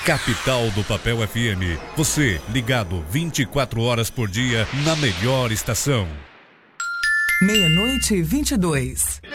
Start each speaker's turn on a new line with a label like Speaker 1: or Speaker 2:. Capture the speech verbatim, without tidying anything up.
Speaker 1: Capital do Papel F M. Você ligado vinte e quatro horas por dia na melhor estação.
Speaker 2: Meia-noite e vinte e dois.